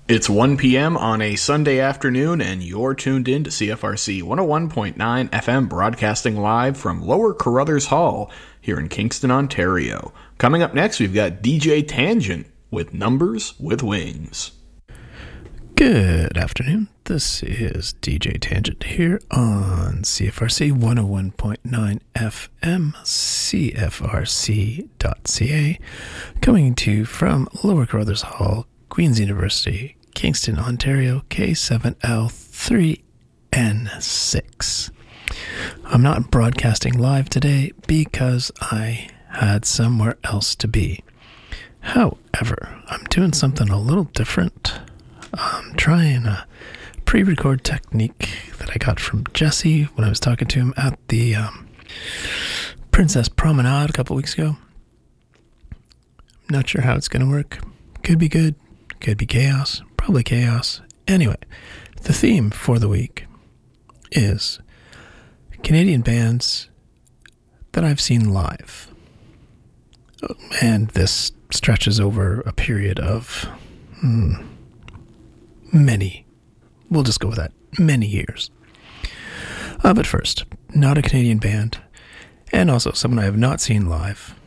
It's 1 p.m. on a Sunday afternoon, and you're tuned in to CFRC 101.9 FM, broadcasting live from Lower Carruthers Hall here in Kingston, Ontario. Coming up next, we've got DJ Tangent with Numbers with Wings. Good afternoon. This is DJ Tangent here on CFRC 101.9 FM, CFRC.ca, coming to you from Lower Carruthers Hall, Queen's University, Kingston, Ontario, K7L3N6. I'm not broadcasting live today because I had somewhere else to be. However, I'm doing something a little different. I'm trying a pre-record technique that I got from Jesse when I was talking to him at the Princess Promenade a couple weeks ago. Not sure how it's going to work. Could be good. Could be chaos. Probably chaos. Anyway, the theme for the week is Canadian bands that I've seen live. And this stretches over a period of many, we'll just go with that, many years. But first, not a Canadian band, and also someone I have not seen live,